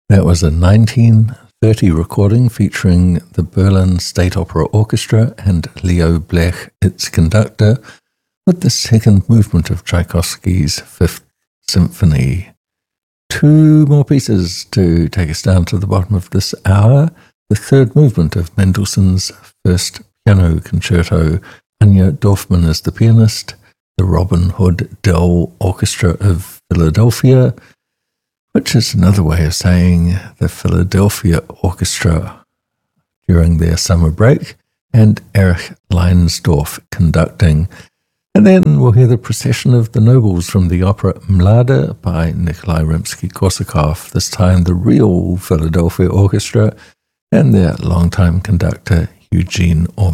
That was a 1930 recording featuring the Berlin State Opera Orchestra and Leo Blech, its conductor, with the second movement of Tchaikovsky's Fifth Symphony. Two more pieces to take us down to the bottom of this hour. The third movement of Mendelssohn's First Piano Concerto. Anya Dorfman is the pianist. The Robin Hood Dell Orchestra of Philadelphia, which is another way of saying the Philadelphia Orchestra during their summer break, and Erich Leinsdorf conducting. And then we'll hear the procession of the nobles from the opera Mlade by Nikolai Rimsky-Korsakov, this time the real Philadelphia Orchestra and their longtime conductor Eugene Ormandy.